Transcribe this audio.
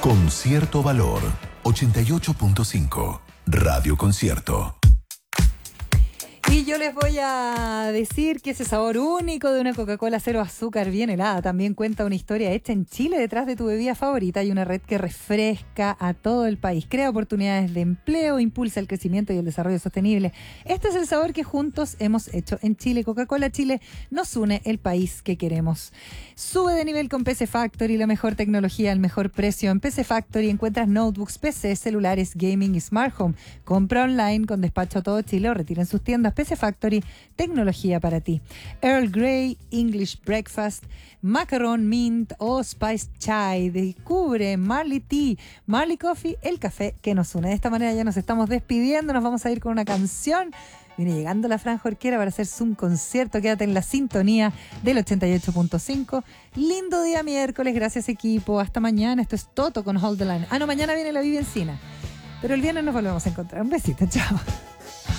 Con cierto valor, 88.5, Radio Concierto. Y yo les voy a decir que ese sabor único de una Coca-Cola cero azúcar bien helada también cuenta una historia hecha en Chile. Detrás de tu bebida favorita hay una red que refresca a todo el país, crea oportunidades de empleo, impulsa el crecimiento y el desarrollo sostenible. Este es el sabor que juntos hemos hecho en Chile. Coca-Cola Chile nos une el país que queremos. Sube de nivel con PC Factory, la mejor tecnología al mejor precio. En PC Factory encuentras notebooks, PC, celulares, gaming y smart home. Compra online con despacho a todo Chile o retira en sus tiendas. PC Factory, tecnología para ti. Earl Grey, English Breakfast, Macaron Mint o Spice Chai. Descubre Marley Tea, Marley Coffee, el café que nos une. De esta manera ya nos estamos despidiendo. Nos vamos a ir con una canción. Viene llegando la Franja Orquera para hacer Zoom concierto. Quédate en la sintonía del 88.5. Lindo día miércoles. Gracias, equipo. Hasta mañana. Esto es Toto con Hold the Line. No, mañana viene la Vivi Encina. Pero el viernes nos volvemos a encontrar. Un besito. Chao.